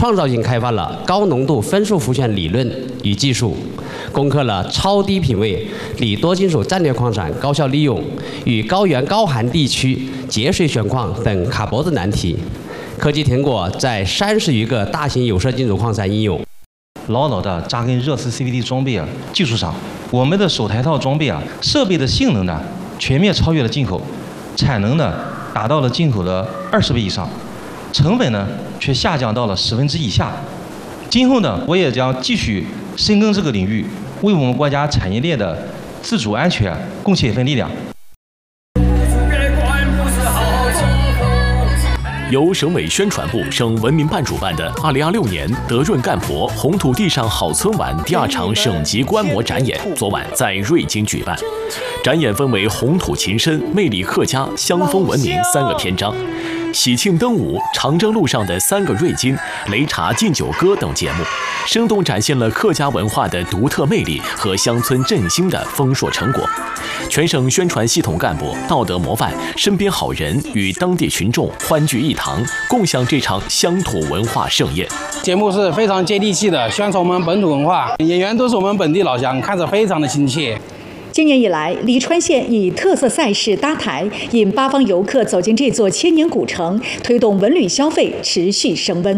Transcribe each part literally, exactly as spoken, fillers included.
创造性开发了高浓度分数浮选理论与技术，攻克了超低品位锂多金属战略矿产高效利用与高原高寒地区节水选矿等卡脖子难题。科技成果在三十余个大型有色金属矿产应用。 牢牢地扎根热磁 C V D 装备啊技术上，我们的首台套装备啊设备的性能呢全面超越了进口，产能呢达到了进口的二十倍以上，成本呢却下降到了十分之以下。今后呢，我也将继续深耕这个领域，为我们国家产业链的自主安全贡献一份力量。 由省委宣传部、省文明办主办的二零二六年德润干婆红土地上好村晚第二场省级观摩展演，昨晚在瑞金举办。展演分为红土情深、魅力客家、乡风文明三个篇章。喜庆登武、长征路上的三个瑞金、擂茶敬酒歌等节目，生动展现了客家文化的独特魅力和乡村振兴的丰硕成果。全省宣传系统干部、道德模范、身边好人与当地群众欢聚一堂，共享这场乡土文化盛宴。 节目是非常接地气的，宣传我们本土文化，演员都是我们本地老乡，看着非常的亲切。 今年以来，黎川县以特色赛事搭台，引八方游客走进这座千年古城，推动文旅消费持续升温。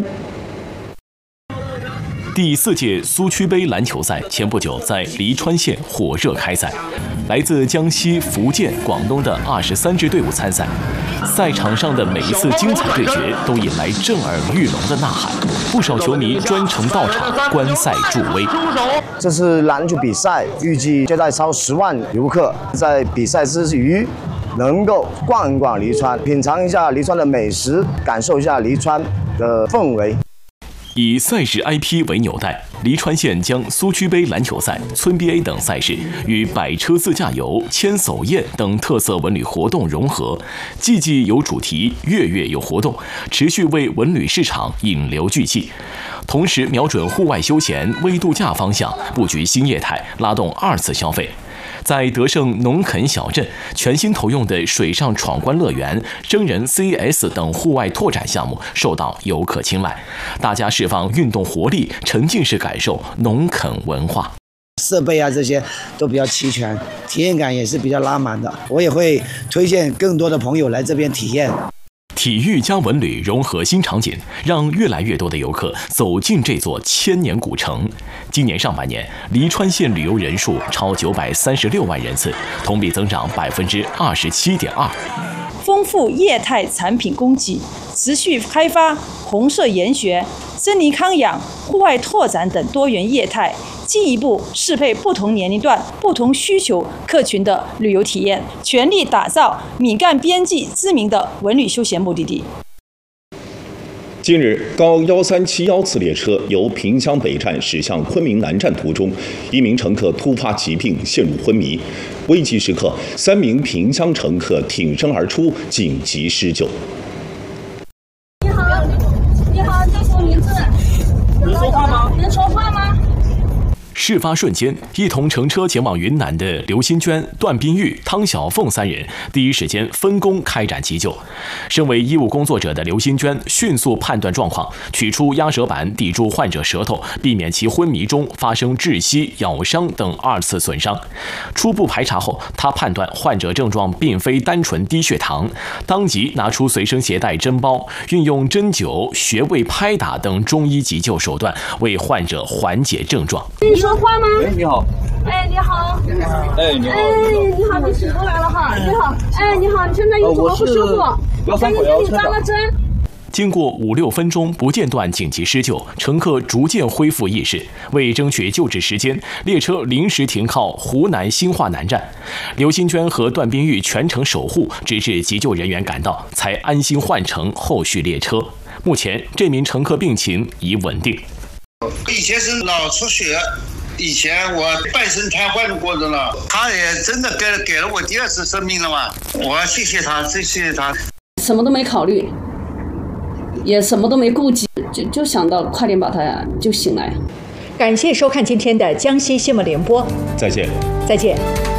第四届苏区杯篮球赛前不久在黎川县火热开赛，来自江西、福建、广东的二十三支队伍参赛。赛场上的每一次精彩对决都引来震耳欲聋的呐喊，不少球迷专程到场观赛助威。 这次篮球比赛预计接待超十万游客，在比赛之余能够逛一逛黎川，品尝一下黎川的美食，感受一下黎川的氛围。 以赛事 I P 为纽带，黎川县将苏区杯篮球赛、村 B A 等赛事与百车自驾游、千叟宴等特色文旅活动融合，季季有主题，月月有活动，持续为文旅市场引流聚气。同时，瞄准户外休闲、微度假方向，布局新业态，拉动二次消费。在德胜农垦小镇，全新投用的水上闯关乐园、真人 C S 等户外拓展项目受到游客青睐，大家释放运动活力，沉浸式感受农垦文化。 设备啊这些都比较齐全，体验感也是比较拉满的。我也会推荐更多的朋友来这边体验。 体育加文旅融合新场景，让越来越多的游客走进这座千年古城。今年上半年，黎川县旅游人数超九百三十六万人次，同比增长百分之二十七点二。 丰富业态产品供给，持续开发红色研学、森林康养、户外拓展等多元业态，进一步适配不同年龄段、不同需求客群的旅游体验，全力打造闽赣边际知名的文旅休闲目的地。 近日，高一三七一次列车由萍乡北站驶向昆明南站途中，一名乘客突发疾病陷入昏迷，危急时刻，三名萍乡乘客挺身而出，紧急施救。 你好，你好，叫什么名字？能说话吗？能说话吗？ 事发瞬间，一同乘车前往云南的刘新娟、段冰玉、汤小凤三人第一时间分工开展急救。身为医务工作者的刘新娟迅速判断状况，取出压舌板抵住患者舌头，避免其昏迷中发生窒息、咬伤等二次损伤。初步排查后，她判断患者症状并非单纯低血糖，当即拿出随身携带针包，运用针灸、穴位拍打等中医急救手段，为患者缓解症状。 你说话吗？ 哎，你好。 哎，你好。 哎，你好。 哎，你好，你醒过来了哈。你好。哎，你好，你现在有什么不舒服？我赶紧给你扎个针。 经过五六分钟不间断紧急施救，乘客逐渐恢复意识。为争取救治时间，列车临时停靠湖南新化南站。刘新娟和段冰玉全程守护，直至急救人员赶到，才安心换乘后续列车。目前，这名乘客病情已稳定。 以前是脑出血，以前我半身瘫痪过的了，他也真的给了给了我第二次生命了嘛，我要谢谢他，谢谢他。 什么都没考虑，也什么都没顾及，就就想到快点把他就醒来。 感谢收看今天的江西新闻联播， 再见， 再见。